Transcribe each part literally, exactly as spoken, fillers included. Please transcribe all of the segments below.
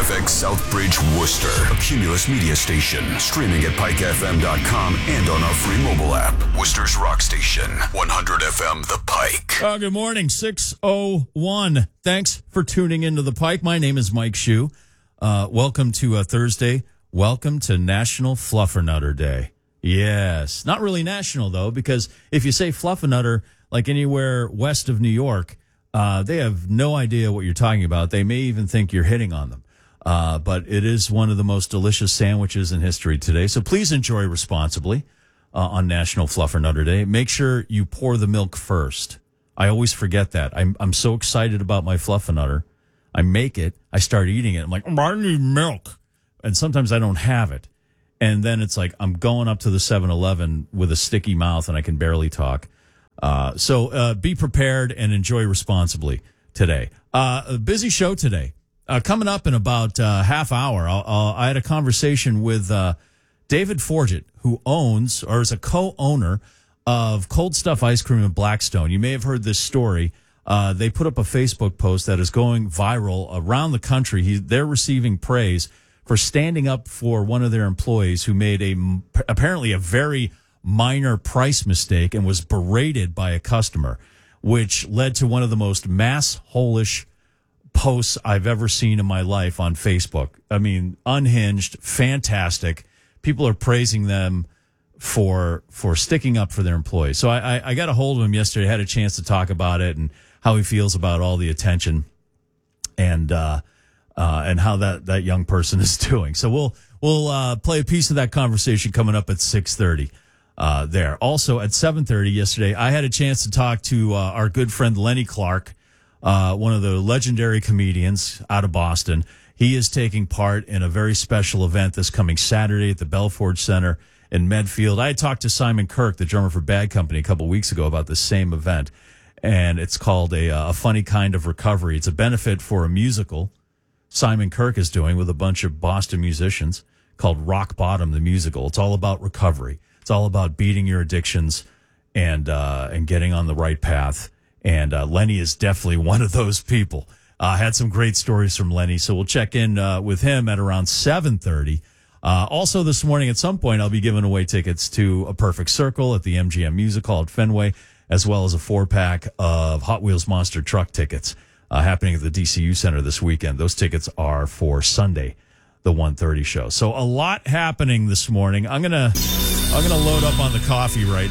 F X Southbridge, Worcester, a Cumulus media station, streaming at pike f m dot com and on our free mobile app. Worcester's Rock Station, one hundred F M The Pike. Uh, good morning, six oh one. Thanks for tuning into The Pike. My name is Mike Shue. Uh, welcome to uh, Thursday. Welcome to National Fluffernutter Day. Yes. Not really national, though, because if you say Fluffernutter, like anywhere west of New York, uh, they have no idea what you're talking about. They may even think you're hitting on them. Uh, but it is one of the most delicious sandwiches in history today. So please enjoy responsibly uh, on National Fluffernutter Day. Make sure you pour the milk first. I always forget that. I'm I'm so excited about my Fluffernutter. I make it. I start eating it. I'm like, oh, I need milk. And sometimes I don't have it. And then it's like I'm going up to the seven eleven with a sticky mouth and I can barely talk. Uh, so uh, be prepared and enjoy responsibly today. Uh, a busy show today. Uh, coming up in about uh, half hour, I'll, I'll, I had a conversation with uh, David Forget, who owns or is a co-owner of Cold Stuff Ice Cream in Blackstone. You may have heard this story. Uh, they put up a Facebook post that is going viral around the country. He, they're receiving praise for standing up for one of their employees who made a apparently a very minor price mistake and was berated by a customer, which led to one of the most mass-holish posts I've ever seen in my life on Facebook. I mean, unhinged, fantastic. People are praising them for for sticking up for their employees. So I, I, I got a hold of him yesterday, had a chance to talk about it and how he feels about all the attention and uh, uh, and how that, that young person is doing. So we'll we'll uh, play a piece of that conversation coming up at six thirty uh, there. Also at seven thirty yesterday, I had a chance to talk to uh, our good friend Lenny Clark, uh, one of the legendary comedians out of Boston. He is taking part in a very special event this coming Saturday at the Belford Center in Medfield. I had talked to Simon Kirk, the drummer for Bad Company, a couple of weeks ago about the same event. And it's called a, a Funny Kind of Recovery. It's a benefit for a musical Simon Kirk is doing with a bunch of Boston musicians called Rock Bottom, the musical. It's all about recovery. It's all about beating your addictions and uh, and getting on the right path. And uh, Lenny is definitely one of those people. I uh, had some great stories from Lenny, so we'll check in uh, with him at around seven thirty. Uh, also this morning at some point, I'll be giving away tickets to A Perfect Circle at the M G M Music Hall at Fenway, as well as a four-pack of Hot Wheels Monster Truck tickets uh, happening at the D C U Center this weekend. Those tickets are for Sunday, the one thirty show. So a lot happening this morning. I'm gonna I'm gonna load up on the coffee right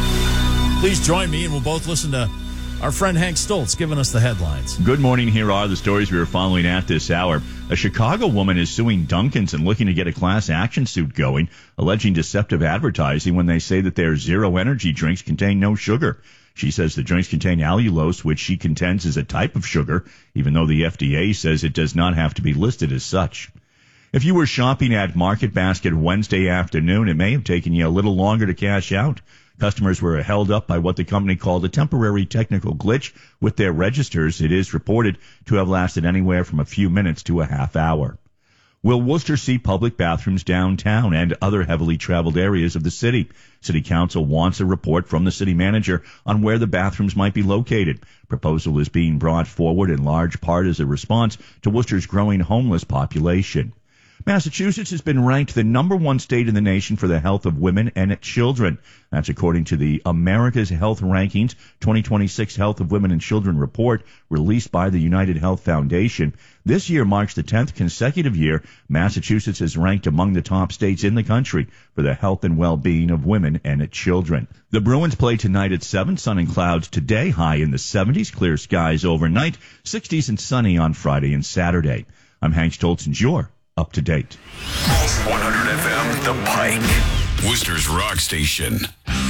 now. Please join me, and we'll both listen to our friend Hank Stoltz giving us the headlines. Good morning. Here are the stories we are following at this hour. A Chicago woman is suing Dunkin's and looking to get a class action suit going, alleging deceptive advertising when they say that their zero energy drinks contain no sugar. She says the drinks contain allulose, which she contends is a type of sugar, even though the F D A says it does not have to be listed as such. If you were shopping at Market Basket Wednesday afternoon, it may have taken you a little longer to cash out. Customers were held up by what the company called a temporary technical glitch with their registers. It is reported to have lasted anywhere from a few minutes to a half hour. Will Worcester see public bathrooms downtown and other heavily traveled areas of the city? City Council wants a report from the city manager on where the bathrooms might be located. Proposal is being brought forward in large part as a response to Worcester's growing homeless population. Massachusetts has been ranked the number one state in the nation for the health of women and children. That's according to the America's Health Rankings twenty twenty-six Health of Women and Children report released by the United Health Foundation. This year marks the tenth consecutive year Massachusetts is ranked among the top states in the country for the health and well-being of women and children. The Bruins play tonight at seven. Sun and clouds today, high in the seventies. Clear skies overnight, sixties and sunny on Friday and Saturday. I'm Hank Stoltz, and you're up to date. one hundred F M The Pike, Worcester's Rock Station.